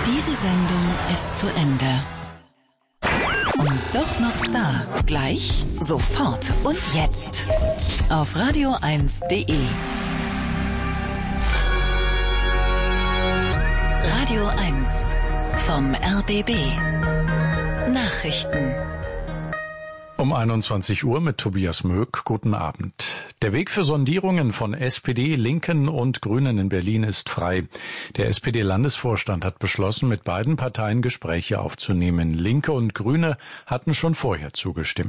Diese Sendung ist zu Ende. Und doch noch da. Gleich, sofort und jetzt. Auf radio1.de. Radio 1 vom RBB. Nachrichten. Um 21 Uhr mit Tobias Möck. Guten Abend. Der Weg für Sondierungen von SPD, Linken und Grünen in Berlin ist frei. Der SPD-Landesvorstand hat beschlossen, mit beiden Parteien Gespräche aufzunehmen. Linke und Grüne hatten schon vorher zugestimmt.